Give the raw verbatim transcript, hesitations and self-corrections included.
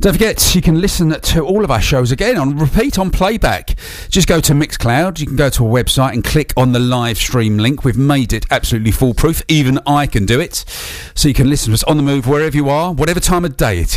Don't forget, you can listen to all of our shows again on repeat, on playback. Just go to Mixcloud. You can go to a website and click on the live stream link. We've made it absolutely foolproof. Even I can do it. So you can listen to us on the move wherever you are, whatever time of day it is.